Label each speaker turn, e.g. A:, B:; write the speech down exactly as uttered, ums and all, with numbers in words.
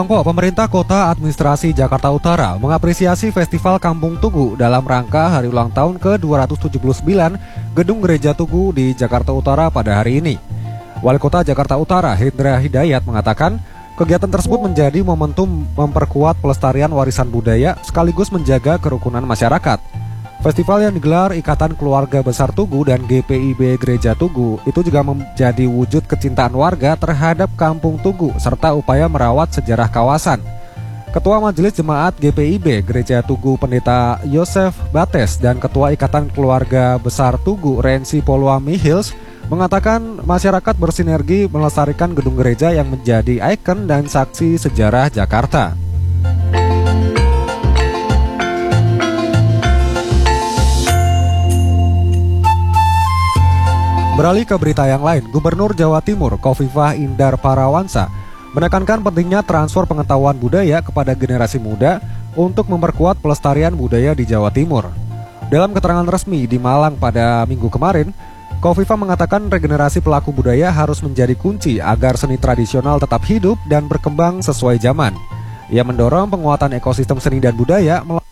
A: Kelompok pemerintah kota administrasi Jakarta Utara mengapresiasi Festival Kampung Tugu dalam rangka hari ulang tahun ke dua ratus tujuh puluh sembilan Gedung Gereja Tugu di Jakarta Utara pada hari ini. Wali Kota Jakarta Utara, Hendra Hidayat, mengatakan kegiatan tersebut menjadi momentum memperkuat pelestarian warisan budaya sekaligus menjaga kerukunan masyarakat. Festival yang digelar Ikatan Keluarga Besar Tugu dan G P I B Gereja Tugu itu juga menjadi wujud kecintaan warga terhadap Kampung Tugu serta upaya merawat sejarah kawasan. Ketua Majelis Jemaat G P I B Gereja Tugu Pendeta Yosef Bates dan Ketua Ikatan Keluarga Besar Tugu Rensi Poluami Hills mengatakan masyarakat bersinergi melestarikan gedung gereja yang menjadi ikon dan saksi sejarah Jakarta. Beralih ke berita yang lain, Gubernur Jawa Timur Khofifah Indar Parawansa menekankan pentingnya transfer pengetahuan budaya kepada generasi muda untuk memperkuat pelestarian budaya di Jawa Timur. Dalam keterangan resmi di Malang pada minggu kemarin, Khofifah mengatakan regenerasi pelaku budaya harus menjadi kunci agar seni tradisional tetap hidup dan berkembang sesuai zaman. Ia mendorong penguatan ekosistem seni dan budaya melalui